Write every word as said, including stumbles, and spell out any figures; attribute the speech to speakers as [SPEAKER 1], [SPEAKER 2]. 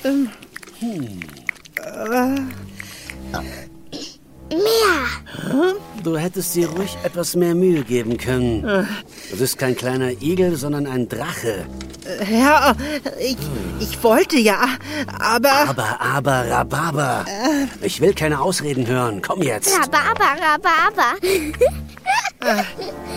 [SPEAKER 1] Hm.
[SPEAKER 2] Mehr.
[SPEAKER 3] Du hättest dir ruhig etwas mehr Mühe geben können. Du bist kein kleiner Igel, sondern ein Drache.
[SPEAKER 1] Ja, ich, ich wollte ja, aber...
[SPEAKER 3] Aber, aber, Rhabarber. Ich will keine Ausreden hören. Komm jetzt.
[SPEAKER 2] Rhabarber, Rhabarber.